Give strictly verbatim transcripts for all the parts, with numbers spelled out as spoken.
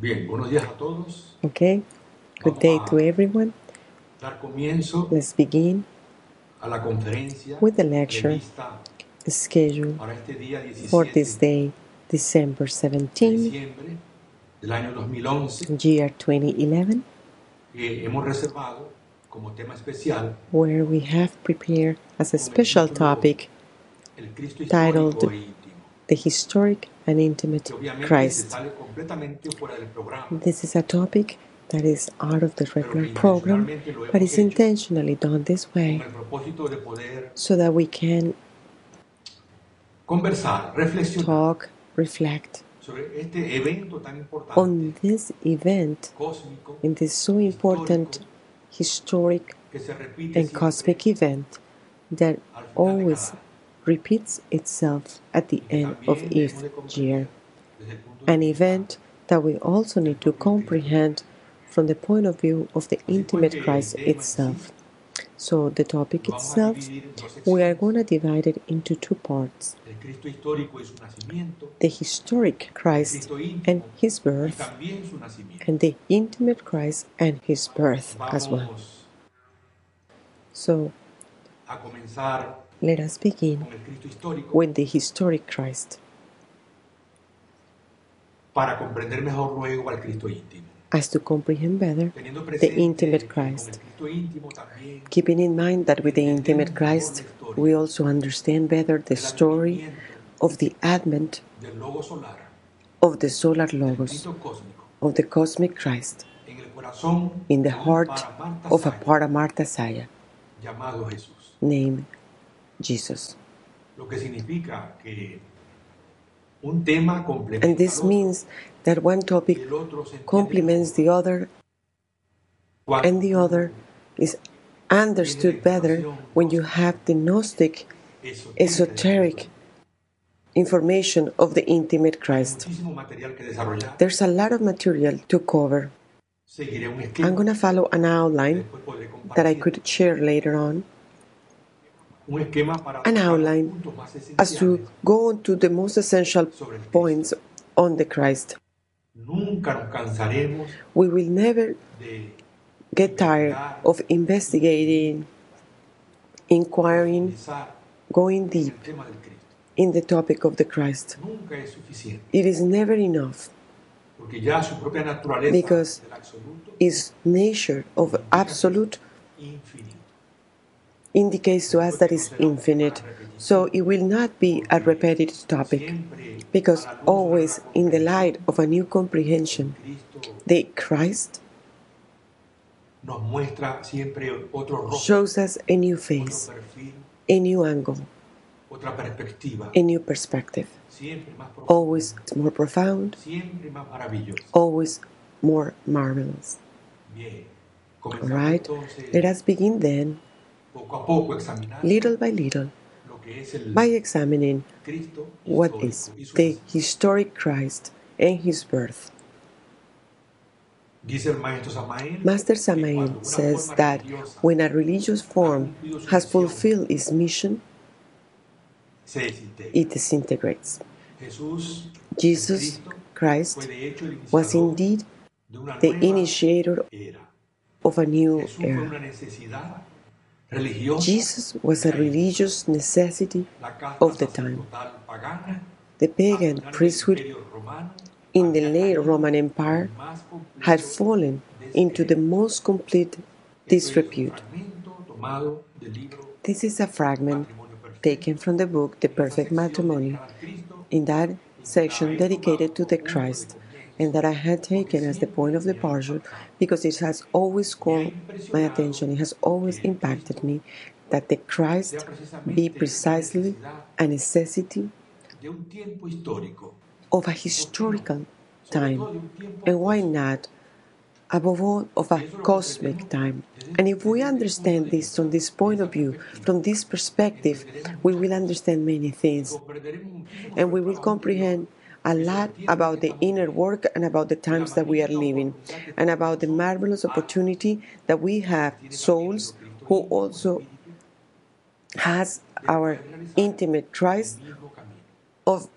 Bien, buenos días a todos. Okay, good day to everyone. Dar comienzo Let's begin a la conferencia with the lecture prevista scheduled para este día for this diecisiete day, December de seventeenth, diciembre del año dos mil once, year twenty eleven, que hemos reservado como tema especial where we have prepared as a con el special título topic El Cristo titled histórico e íntimo, The Historic and Intimate que obviamente se Christ. sale completamente fuera del programa, This is a topic that is out of the pero regular que program, intencionalmente lo but hemos is hecho intentionally done this con way el propósito de poder so that we can conversar, reflexionar talk, reflect sobre este evento tan importante, on this event, cósmico, in this so important historic que se repite and siempre cosmic event that al final de always cada año, repeats itself at the y que end of también debemos each de year. comprender desde el punto de An vista event that we also del need to propio Cristo. comprehend from the point of view of the Así pues intimate que el Christ tema en sí itself. So the topic lo vamos a itself, dividir en dos we are secciones: going to divide it into two parts. el Cristo histórico y su nacimiento, The historic el Christ Cristo íntimo and his y birth, también su nacimiento. and the intimate Christ and his birth as well. Vamos So a comenzar let us begin con el Cristo histórico with the historic Christ, para comprender mejor luego al Cristo íntimo, as to comprehend better teniendo the presente intimate que con el Christ, Cristo íntimo también keeping in mind that with the intimate entendemos mejor Christ la historia we also understand better the del story advenimiento of the advent del logo solar, of the solar del logos, Cristo cósmico, of the cosmic Christ, en el corazón in the de un heart Paramarta of a Saya Paramartasaya llamado Jesús. named Jesus. Lo que significa que un tema And complementa this al otro means that one y topic el otro se entiende complements the mejor other, cuando and the other is understood better when you have the Gnostic, esotérica del esoteric Cristo. information of the intimate Hay Christ. muchísimo material que desarrollar. There's a lot of material to cover. Seguiré un I'm esquema going to follow an que outline después podré that I compartir. could share later on, Un esquema para an tocar los outline puntos más as to esenciales go on to the most essential sobre el Cristo. points on the Christ. Nunca nos cansaremos We will never de get tired investigar, of investigating, inquiring, profundizar going en deep el tema del Cristo. in the topic of the Christ. Nunca es suficiente, It is never enough porque ya su propia naturaleza because del absoluto its nature of absolute infinito. indicates to us that it's infinite, so it will not be a repetitive topic, Siempre because a la luz always de la in the comprensión, light of a new comprehension, Cristo the Christ nos muestra siempre otro rostro, shows us a new otro face, perfil, a new angle, otra perspectiva, a new perspective, siempre más profunda, always more profound, siempre más maravillosa. always more marvelous. Bien, All comenzamos right, entonces let us begin then, poco a poco examinando little by little, lo que es el by examining Cristo what histórico is y su the nacimiento. historic Christ and his birth. Dice el maestro Samael Master que cuando Samael una says forma that religiosa when a religious form has fulfilled its mission, se desintegra. it disintegrates. Jesús, Jesus el Cristo, Christ fue de hecho el was iniciador indeed de una the nueva initiator era. of a new Jesús fue era. una necesidad religiosa Jesus was de a la época. religious necessity La casta of the time. sacerdotal pagana, The al pagan final del priesthood Imperio Romano, in the había late caído Roman en Empire el más completo had fallen into the descrédito. most complete Esto es un disrepute. fragmento tomado del libro This is a fragment Matrimonio Perfecto. taken from the book The En esa Perfect sección Matrimony, dedicada al Cristo, in that en que la section he dedicated to tomado the como punto de Christ, comprensión, and that I had taken as the porque point of siempre me ha departure impactado. because it has always Me ha called my impresionado attention, it has always que el impacted Cristo me, that the sea Christ be precisamente una precisely necesidad a necessity de un tiempo histórico, of a ¿por qué no? historical Sobre time, todo de un tiempo and why cósmico. not, above all, of Y a eso lo cosmic comprendemos time. desde, And if we desde este punto understand de this vista, from this de point esa of view, perspectiva, from this perspective, entenderemos we muchas will cosas understand many y things, comprenderemos muchísimo and sobre we el will trabajo interior comprehend a y sobre lot el tiempo en about que the estamos inner viviendo work and about the y la times that we are magnífica living, oportunidad que and cada about the persona marvelous ha, opportunity that we have, tiene también souls nuestro Cristo who íntimo, also espíritu, has de our poder realizar intimate el Christ mismo camino. of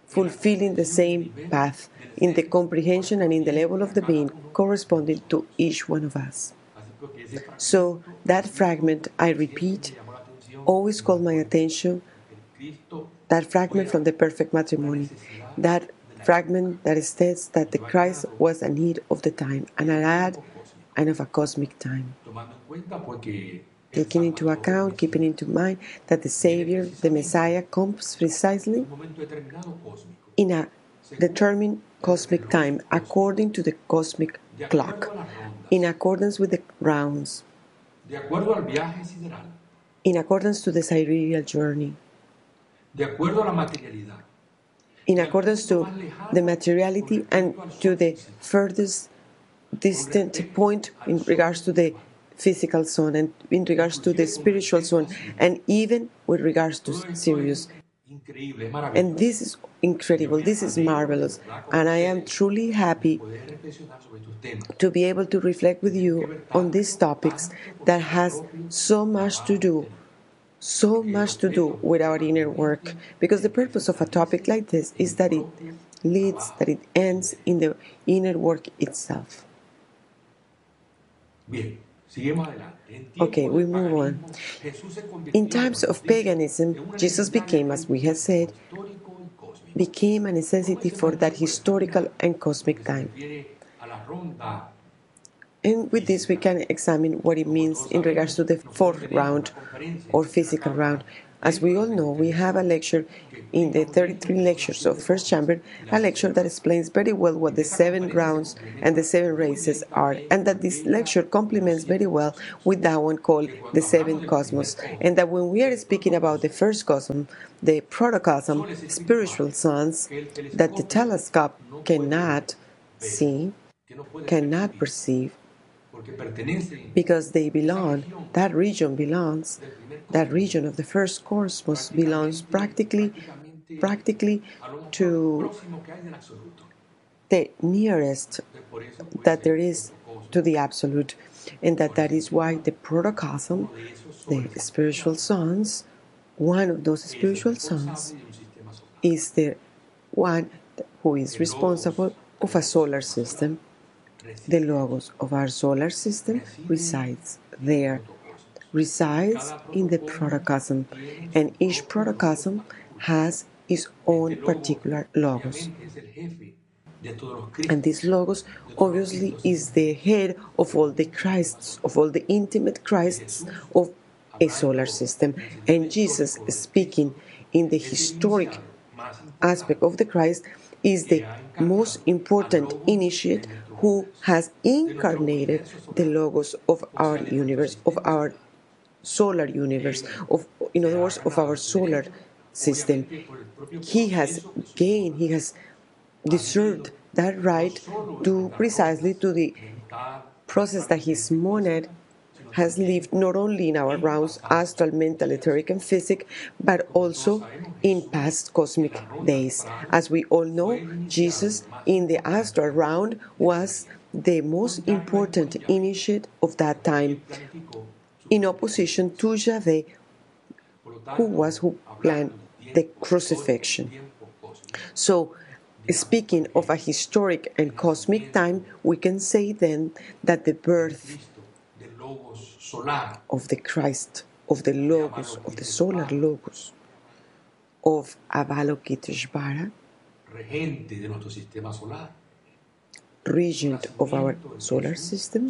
fulfilling the same path in the comprehension and in the level of the being corresponding to each one of us. So that fragment, I repeat, always called my attention, that fragment from the perfect matrimony, that fragment that states that the Christ was a need of the time, and an ad and of a cosmic time. Taking into account, keeping into mind that the Savior, the Messiah, comes precisely in a determined cosmic time, according to the cosmic clock, in accordance with the rounds, in accordance to the sidereal journey, in accordance to the materiality and to the furthest distant point in regards to the physical zone and in regards to the spiritual zone and even with regards to Sirius. And this is incredible, this is marvelous, and I am truly happy to be able to reflect with you on these topics that has so much to do so much to do with our inner work, because the purpose of a topic like this is that it leads, that it ends in the inner work itself. Okay, we move on. In times of paganism, Jesus became, as we have said, became a necessity for that historical and cosmic time. And with this, we can examine what it means in regards to the fourth round or physical round. As we all know, we have a lecture in the thirty-three lectures of First Chamber, a lecture that explains very well what the seven rounds and the seven races are, and that this lecture complements very well with that one called the seven cosmos, and that when we are speaking about the first cosmos, the protocosm, spiritual suns, that the telescope cannot see, cannot perceive, because they belong, that region belongs, that region of the first cosmos belongs practically, practically to the nearest that there is to the absolute, and that that is why the protocosm, the spiritual sons, one of those spiritual sons is the one who is responsible of a solar system. The logos of our solar system resides there, resides in the protocosm, and each protocosm has its own particular logos. And this logos obviously is the head of all the Christs, of all the intimate Christs of a solar system. And Jesus, speaking in the historic aspect of the Christ, is the most important initiate who has incarnated the logos of our universe, of our solar universe, of, in other words, of our solar system. He has gained, he has deserved that right to precisely to the process that his monad has lived not only in our rounds, astral, mental, etheric, and physic, but also in past cosmic days. As we all know, Jesus in the astral round was the most important initiate of that time, in opposition to Yahweh, who was who planned the crucifixion. So, speaking of a historic and cosmic time, we can say then that the birth of the Christ, of the Logos, of the solar Logos, of Avalokiteshvara, regent of our solar system,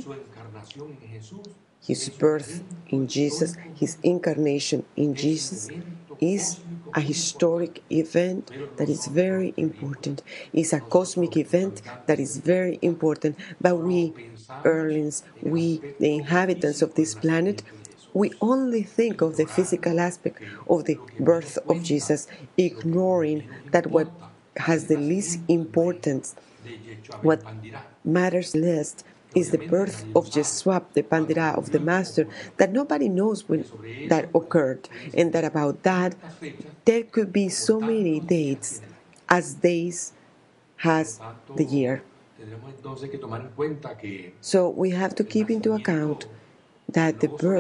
his birth in Jesus, his incarnation in Jesus, is a historic event that is very important. It's a cosmic event that is very important. But we, Earthlings, we, the inhabitants of this planet, we only think of the physical aspect of the birth of Jesus, ignoring that what has the least importance, what matters less, is the birth of Yeshua, the Pandira of the Master, that nobody knows when that occurred, and that about that there could be so many dates as days has the year. So we have to keep into account that the birth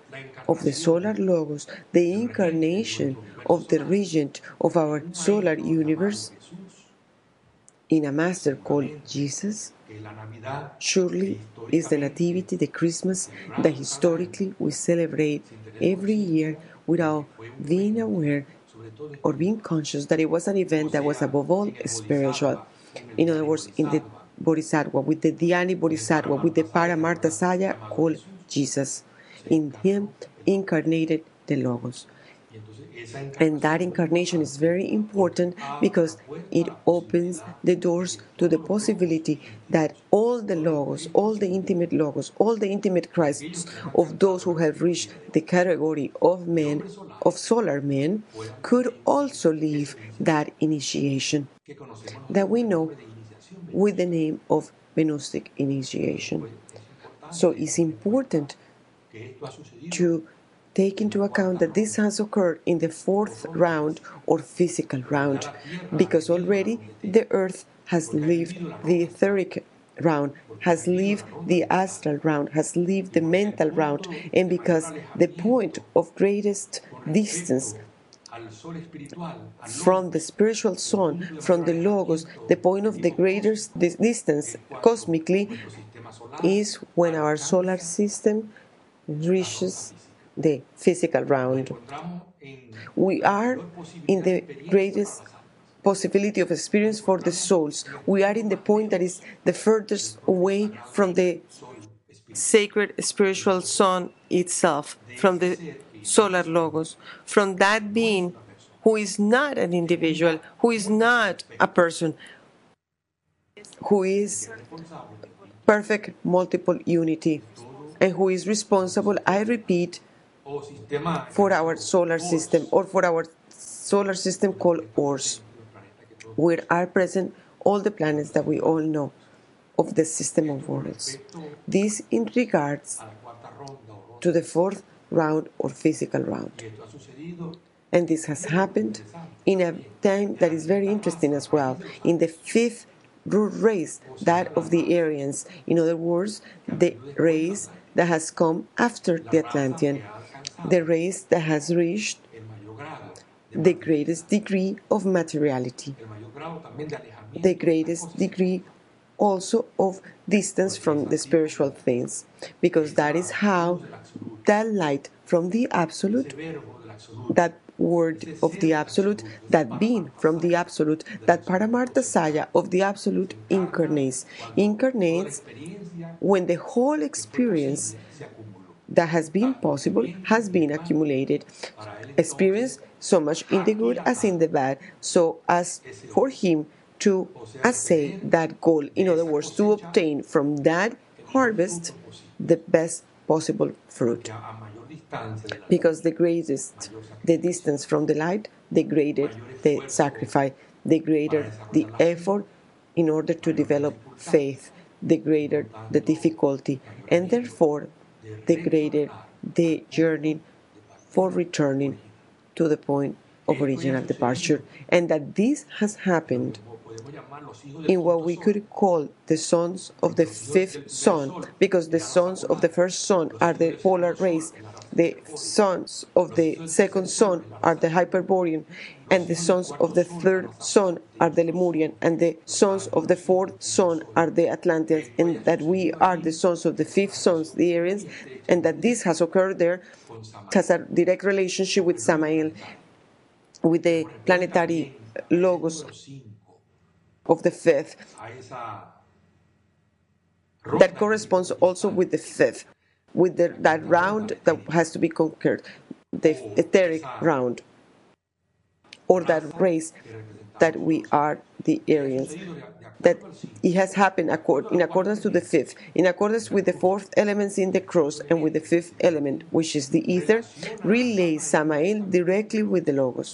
of the solar logos, the incarnation of the regent of our solar universe in a master called Jesus, surely is the Nativity, the Christmas that historically we celebrate every year without being aware or being conscious that it was an event that was above all spiritual. In other words, in the Bodhisattva, with the Dhyani Bodhisattva, with the Paramarthasaya called Jesus. In him incarnated the Logos. And that incarnation is very important because it opens the doors to the possibility that all the Logos, all the intimate Logos, all the intimate Christs of those who have reached the category of men, of solar men, could also live that initiation that we know with the name of Gnostic initiation. So it's important to take into account that this has occurred in the fourth round or physical round, because already the earth has lived the etheric round, has lived the astral round, has lived the mental round, and because the point of greatest distance from the spiritual sun, from the Logos, the point of the greatest distance cosmically is when our solar system reaches the physical round. We are in the greatest possibility of experience for the souls. We are in the point that is the furthest away from the sacred spiritual sun itself, from the solar Logos, from that being who is not an individual, who is not a person, who is perfect multiple unity, and who is responsible, I repeat, for our solar system, or for our solar system called Ors, where are present all the planets that we all know of the system of worlds. This in regards to the fourth round or physical round. And this has happened in a time that is very interesting as well, in the fifth root race, that of the Aryans. In other words, the race that has come after the Atlantean, the race that has reached the greatest degree of materiality, the greatest degree also of distance from the spiritual things, because that is how that light from the Absolute, that word of the Absolute, that being from the Absolute, that Paramarthasaya of the Absolute incarnates. Incarnates when the whole experience that has been possible has been accumulated. Experience so much in the good as in the bad, so as for him to assay that goal. In other words, to obtain from that harvest the best possible fruit. Because the greatest the distance from the light, the greater the sacrifice, the greater the effort in order to develop faith, the greater the difficulty, and therefore the greater the journey for returning to the point of original departure. And that this has happened in what we could call the sons of the fifth sun, because the sons of the first sun are the polar race, the sons of the second sun are the Hyperborean, and the sons of the third sun are the Lemurian, and the sons of the fourth sun are the Atlanteans, and that we are the sons of the fifth sons, the Aryans, and that this has occurred there has a direct relationship with Samael, with the planetary Logos of the fifth, that corresponds also with the fifth, with the, that round that has to be conquered, the etheric round, or that race that we are the Aryans. That it has happened accord, in accordance to the fifth, in accordance with the fourth elements in the cross, and with the fifth element, which is the ether, relays Samael directly with the Logos.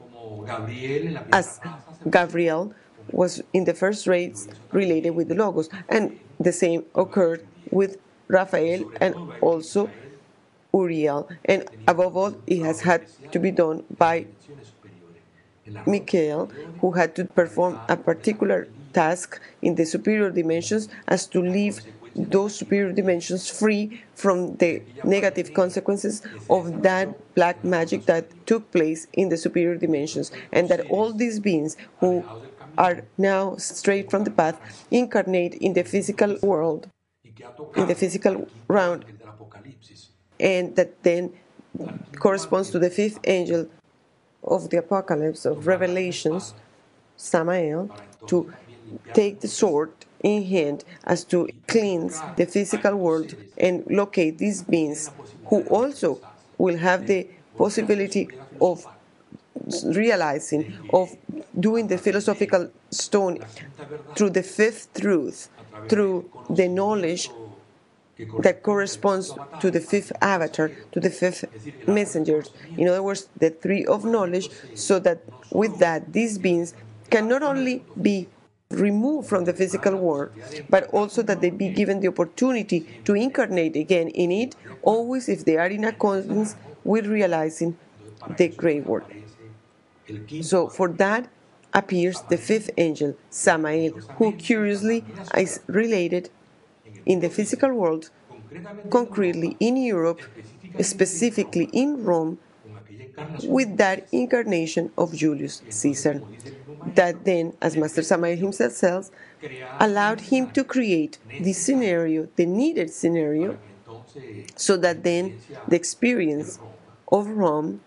As Gabriel was in the first race related with the Logos, and the same occurred with Raphael and also Uriel, and above all, it has had to be done by Michael, who had to perform a particular task in the superior dimensions as to leave those superior dimensions free from the negative consequences of that black magic that took place in the superior dimensions, and that all these beings who are now straight from the path incarnate in the physical world, in the physical round, and that then corresponds to the fifth angel of the Apocalypse, of Revelations, Samael, to take the sword in hand as to cleanse the physical world and locate these beings who also will have the possibility of realizing, of doing the philosophical stone through the fifth truth, through the knowledge that corresponds to the fifth avatar, to the fifth messenger. In other words, the tree of knowledge, so that with that, these beings can not only be removed from the physical world, but also that they be given the opportunity to incarnate again in it, always if they are in accordance with realizing the great work. So for that appears the fifth angel, Samael, who curiously is related in the physical world, concretely in Europe, specifically in Rome, with that incarnation of Julius Caesar, that then, as Master Samael himself says, allowed him to create the scenario, the needed scenario, so that then the experience of Rome,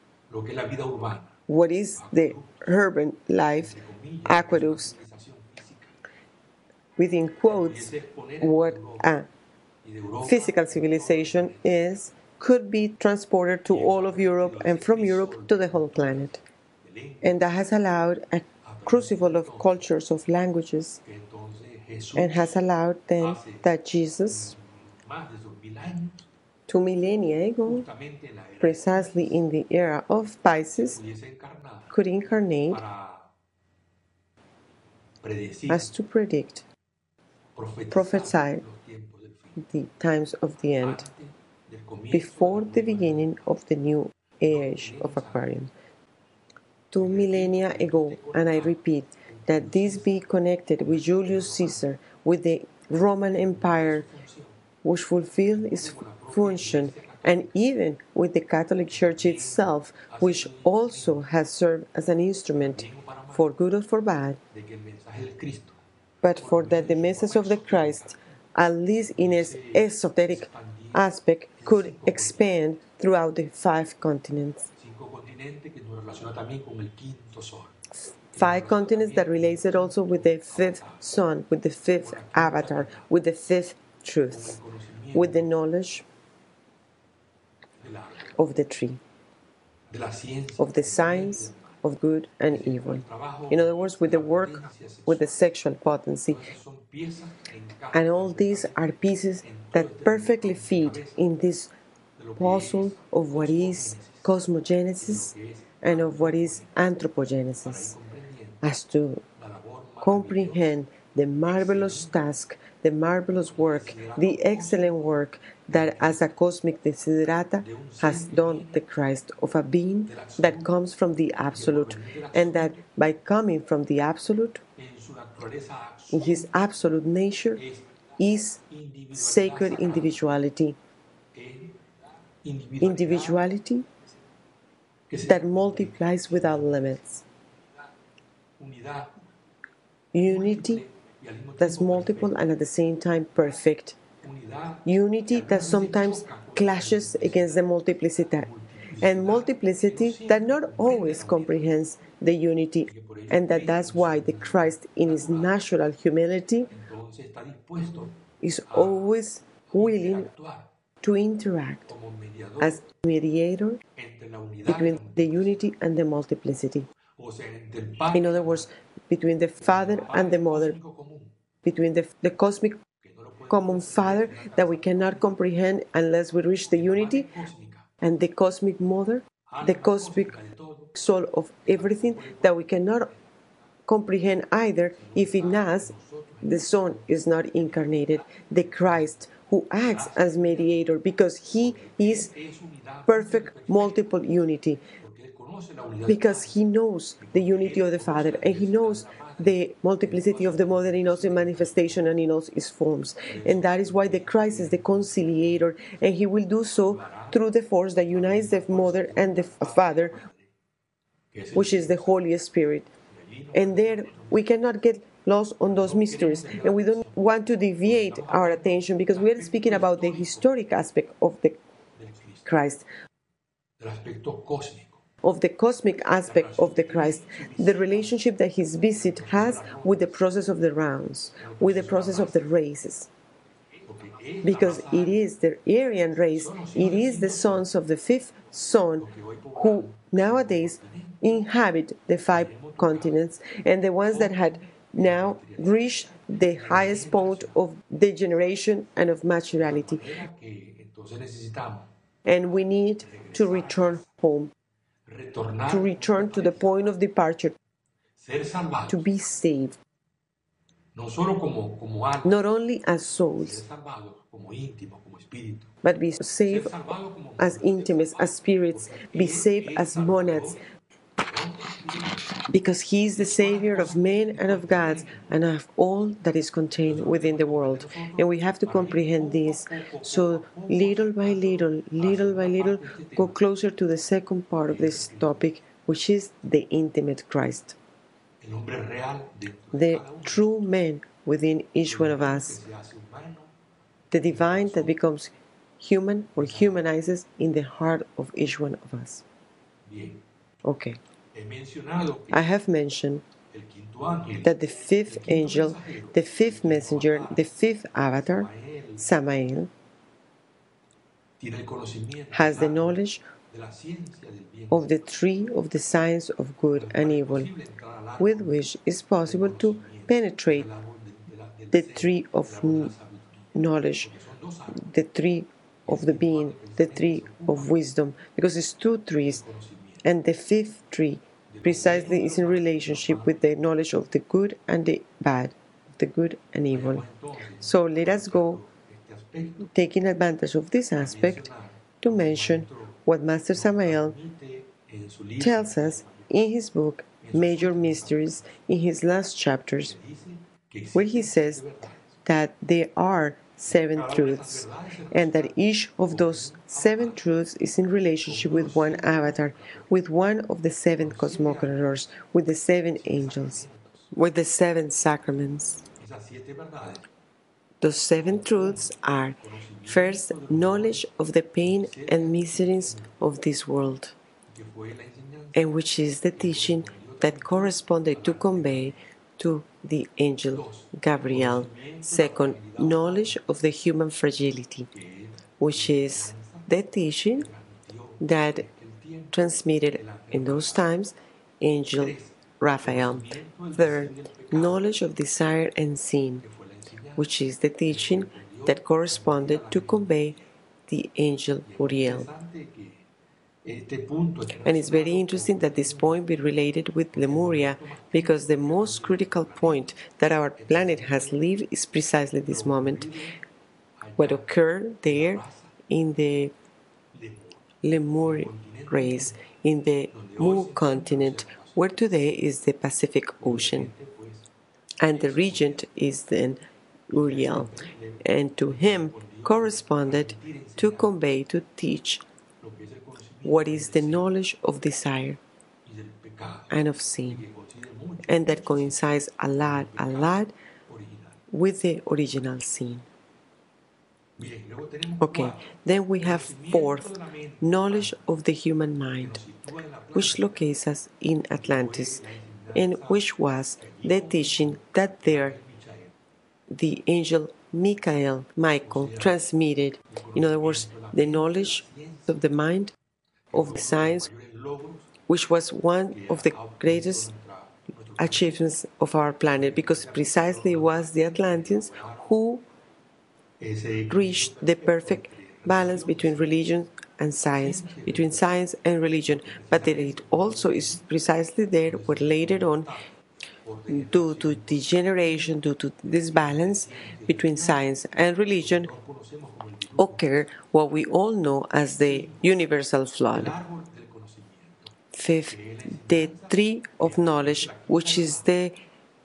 what is the urban life, aqueducts, within quotes, what a physical civilization is, could be transported to all of Europe and from Europe to the whole planet. And that has allowed a crucible of cultures, of languages, and has allowed then that Jesus, two millennia ago, precisely in the era of Pisces, could incarnate as to predict, prophesy the times of the end, before the beginning of the new age of Aquarium. Two millennia ago, and I repeat, that this be connected with Julius Caesar, with the Roman Empire, which fulfilled its function, and even with the Catholic Church itself, which also has served as an instrument, for good or for bad, but for that the message of the Christ, at least in its esoteric aspect, could expand throughout the five continents. Five continents that relates it also with the fifth sun, with the fifth avatar, with the fifth truth, with the knowledge of the tree, of the science of good and evil. In other words, with the work, with the sexual potency. And all these are pieces that perfectly fit in this puzzle of what is cosmogenesis and of what is anthropogenesis, as to comprehend the marvelous task, the marvelous work, the excellent work that as a cosmic desiderata has done the Christ, of a being that comes from the Absolute, and that by coming from the Absolute, in his absolute nature, is sacred individuality. Individuality that multiplies without limits. Unity that's multiple and at the same time perfect. Unity that sometimes clashes against the multiplicity, and multiplicity that not always comprehends the unity, and that that's why the Christ in his natural humility is always willing to interact as mediator between the unity and the multiplicity. In other words, between the Father and the Mother, between the, the cosmic common Father that we cannot comprehend unless we reach the unity, and the cosmic Mother, the cosmic soul of everything that we cannot comprehend either if in us the Son is not incarnated, the Christ who acts as mediator, because he is perfect multiple unity, because he knows the unity of the Father, and he knows the multiplicity of the mother in us in manifestation and in us is forms. And that is why the Christ is the conciliator, and he will do so through the force that unites the mother and the Father, which is the Holy Spirit. And there we cannot get lost on those mysteries, and we don't want to deviate our attention because we are speaking about the historic aspect of the Christ, of the cosmic aspect of the Christ, the relationship that his visit has with the process of the rounds, with the process of the races. Because it is the Aryan race, it is the sons of the fifth son who nowadays inhabit the five continents, and the ones that had now reached the highest point of degeneration and of maturity. And we need to return home, to return to the point of departure, to be saved, not only as souls, but be saved as intimates, as spirits, be saved as monads, because he is the Savior of men and of gods and of all that is contained within the world. And we have to comprehend this. So little by little, little by little, go closer to the second part of this topic, which is the intimate Christ, the true man within each one of us, the divine that becomes human or humanizes in the heart of each one of us. Okay. I have mentioned that the fifth angel, the fifth messenger, the fifth avatar, Samael, has the knowledge of the tree of the science of good and evil, with which is possible to penetrate the tree of knowledge, the tree of the being, the tree of wisdom, because it's two trees, and the fifth tree precisely is in relationship with the knowledge of the good and the bad, the good and evil. So let us go, taking advantage of this aspect, to mention what Master Samael tells us in his book, Major Mysteries, in his last chapters, where he says that there are seven truths, and that each of those seven truths is in relationship with one avatar, with one of the seven cosmogoners, with the seven angels, with the seven sacraments. Those seven truths are, first, knowledge of the pain and miseries of this world, and which is the teaching that corresponded to convey to the angel Gabriel. Second, knowledge of the human fragility, which is the teaching that transmitted in those times angel Raphael. Third, knowledge of desire and sin, which is the teaching that corresponded to convey the angel Uriel. And it's very interesting that this point be related with Lemuria, because the most critical point that our planet has lived is precisely this moment. What occurred there in the Lemurian race, in the Mu continent, where today is the Pacific Ocean. And the regent is then Uriel, and to him corresponded to convey, to teach what is the knowledge of desire and of sin, and that coincides a lot, a lot with the original sin. Okay, then we have fourth, knowledge of the human mind, which locates us in Atlantis, and which was the teaching that there the angel Michael, Michael transmitted, in other words, the knowledge of the mind, of the science, which was one of the greatest achievements of our planet, because precisely it was the Atlanteans who reached the perfect balance between religion and science, between science and religion. But it also is precisely there where later on, due to degeneration, due to this balance between science and religion, occur what we all know as the universal flood. Fifth, the tree of knowledge, which is the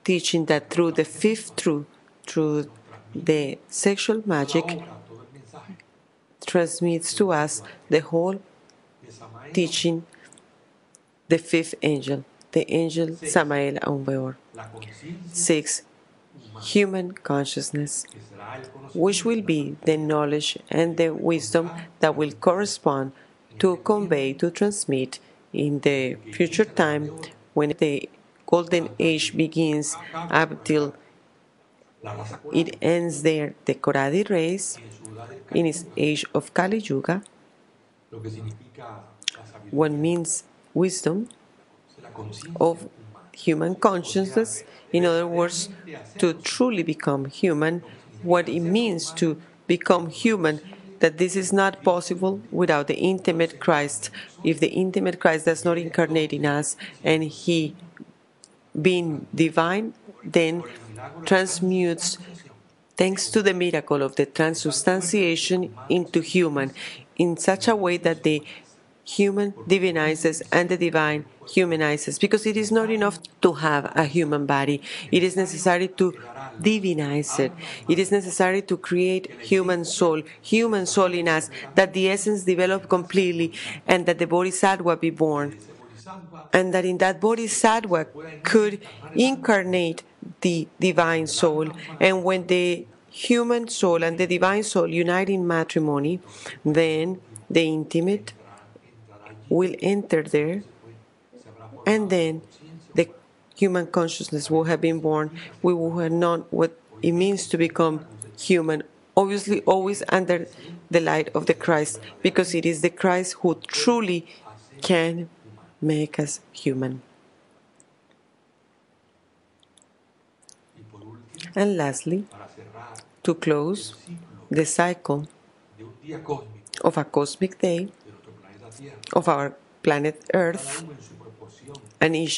teaching that through the fifth truth, through the sexual toda la magic, obra, todo el mensaje transmits to us the whole de Samael, teaching, the fifth angel, the angel Samael Aun Weor. la conciencia Six, humana, human consciousness, que será el which will conocimiento be the knowledge and the wisdom that will correspond to convey, to transmit in the future time when the golden age begins up till la raza it ends there, the Koradi race en su edad del in its age of Kali Yuga, lo que significa la sabiduría, what means wisdom la conciencia of humana. human consciousness, in other words, to truly become human, what it means to become human, that this is not possible without the intimate Christ. If the intimate Christ does not incarnate in us and he being divine, then transmutes, thanks to the miracle of the transubstantiation, into human in such a way that the human divinizes and the divine humanizes, because it is not enough to have a human body. It is necessary to divinize it. It is necessary to create human soul, human soul in us, that the essence develop completely and that the bodhisattva be born. And that in that bodhisattva could incarnate the divine soul. And when the human soul and the divine soul unite in matrimony, then the intimate will enter there, and then the human consciousness will have been born. We will have known what it means to become human, obviously always under the light of the Christ, because it is the Christ who truly can make us human. And lastly, to close the cycle of a cosmic day of our planet Earth, and each